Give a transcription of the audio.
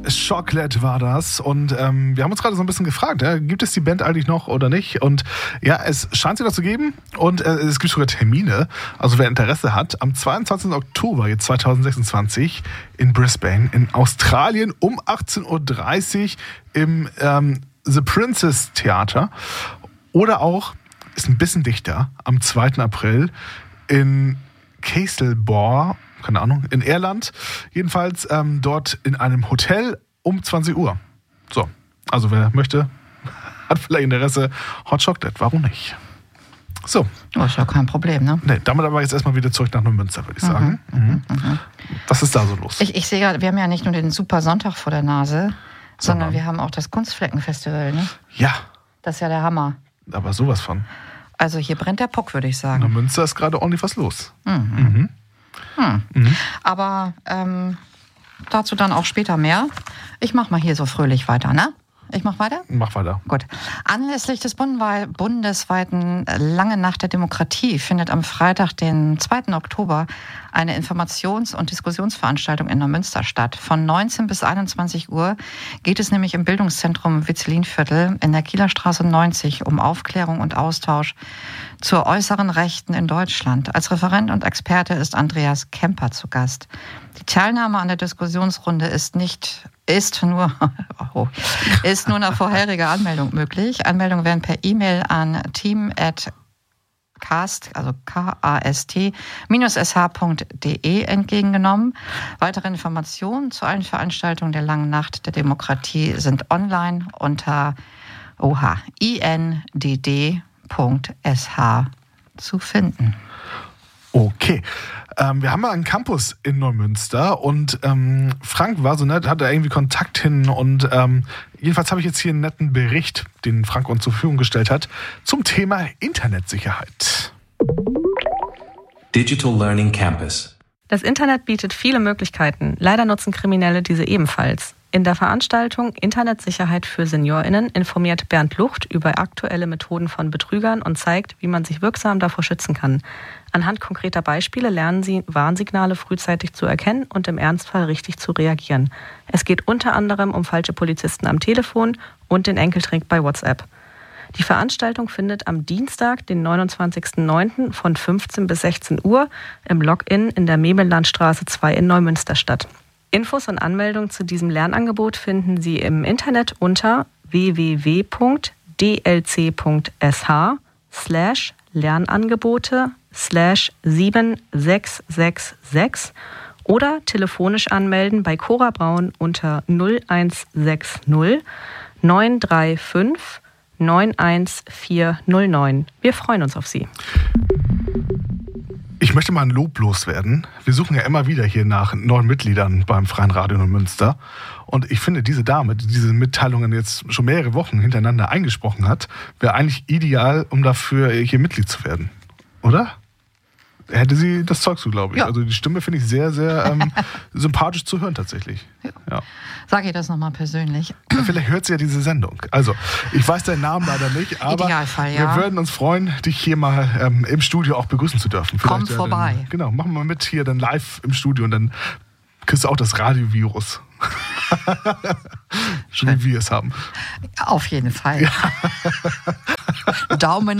Chocolate war das. Und wir haben uns gerade so ein bisschen gefragt, gibt es die Band eigentlich noch oder nicht? Und ja, es scheint sie noch zu geben. Und es gibt sogar Termine. Also wer Interesse hat, am 22. Oktober jetzt 2026 in Brisbane in Australien um 18.30 Uhr im The Princess Theater. Oder auch, ist ein bisschen dichter, am 2. April in Castlebar, keine Ahnung, in Irland. Jedenfalls dort in einem Hotel um 20 Uhr. So, also wer möchte, hat vielleicht Interesse. Hot Chocolate, warum nicht? So. Oh, ist ja kein Problem, ne? Nee, damit aber jetzt erstmal wieder zurück nach Neumünster, würde ich sagen. Was ist da so los? Ich sehe gerade, wir haben ja nicht nur den Super Sonntag vor der Nase, sondern wir haben auch das Kunstfleckenfestival, ne? Ja. Das ist ja der Hammer. Aber sowas von. Also hier brennt der Puck, würde ich In sagen. Neumünster ist gerade ordentlich was los. Aber dazu dann auch später mehr. Ich mach mal hier so fröhlich weiter, ne? Ich mach weiter? Mach weiter. Gut. Anlässlich des bundesweiten Lange Nacht der Demokratie findet am Freitag, den 2. Oktober, eine Informations- und Diskussionsveranstaltung in Neumünster statt. Von 19 bis 21 Uhr geht es nämlich im Bildungszentrum Witzelinviertel in der Kieler Straße 90 um Aufklärung und Austausch zur äußeren Rechten in Deutschland. Als Referent und Experte ist Andreas Kemper zu Gast. Die Teilnahme an der Diskussionsrunde ist nur nach vorheriger Anmeldung möglich. Anmeldungen werden per E-Mail an team@kast, also kast-sh.de entgegengenommen. Weitere Informationen zu allen Veranstaltungen der Langen Nacht der Demokratie sind online unter indd.sh zu finden. Okay. Wir haben mal einen Campus in Neumünster und Frank war so nett, hatte irgendwie Kontakt hin und jedenfalls habe ich jetzt hier einen netten Bericht, den Frank uns zur Verfügung gestellt hat, zum Thema Internetsicherheit. Digital Learning Campus. Das Internet bietet viele Möglichkeiten. Leider nutzen Kriminelle diese ebenfalls. In der Veranstaltung Internetsicherheit für SeniorInnen informiert Bernd Lucht über aktuelle Methoden von Betrügern und zeigt, wie man sich wirksam davor schützen kann. Anhand konkreter Beispiele lernen Sie, Warnsignale frühzeitig zu erkennen und im Ernstfall richtig zu reagieren. Es geht unter anderem um falsche Polizisten am Telefon und den Enkeltrick bei WhatsApp. Die Veranstaltung findet am Dienstag, den 29.09. von 15 bis 16 Uhr im Login in der Memellandstraße 2 in Neumünster statt. Infos und Anmeldungen zu diesem Lernangebot finden Sie im Internet unter www.dlc.sh/Lernangebote/7666 oder telefonisch anmelden bei Cora Braun unter 0160 935 91409. Wir freuen uns auf Sie. Ich möchte mal ein Lob loswerden. Wir suchen ja immer wieder hier nach neuen Mitgliedern beim Freien Radio Neumünster. Und ich finde, diese Dame, die diese Mitteilungen jetzt schon mehrere Wochen hintereinander eingesprochen hat, wäre eigentlich ideal, um dafür hier Mitglied zu werden. Oder? Hätte sie das Zeug zu, glaube ich. Ja. Also die Stimme finde ich sehr, sehr sympathisch zu hören tatsächlich. Ja. Sag ihr das nochmal persönlich. Ja, vielleicht hört sie ja diese Sendung. Also, ich weiß deinen Namen leider nicht, aber Idealfall, ja. Wir würden uns freuen, dich hier mal im Studio auch begrüßen zu dürfen. Komm vorbei. Dann, genau, machen wir mit hier dann live im Studio und dann kriegst du auch das Radiovirus. Schon wie wir es haben. Auf jeden Fall. Ja. Daumen